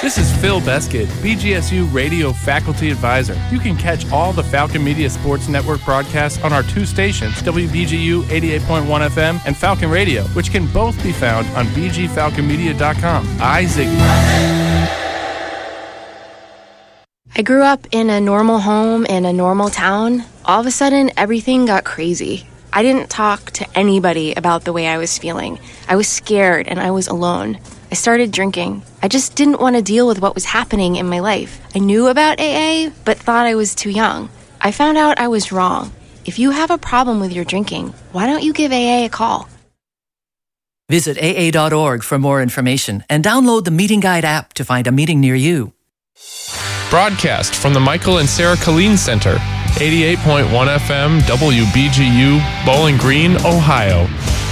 This is Phil Beskid, BGSU Radio Faculty Advisor. You can catch all the Falcon Media Sports Network broadcasts on our two stations, WBGU 88.1 FM and Falcon Radio, which can both be found on bgfalconmedia.com. I grew up in a normal home in a normal town. All of a sudden, everything got crazy. I didn't talk to anybody about the way I was feeling. I was scared and I was alone. I started drinking. I just didn't want to deal with what was happening in my life. I knew about AA, but thought I was too young. I found out I was wrong. If you have a problem with your drinking, why don't you give AA a call? Visit AA.org for more information and download the Meeting Guide app to find a meeting near you. Broadcast from the Michael and Sarah Colleen Center, 88.1 FM, WBGU, Bowling Green, Ohio.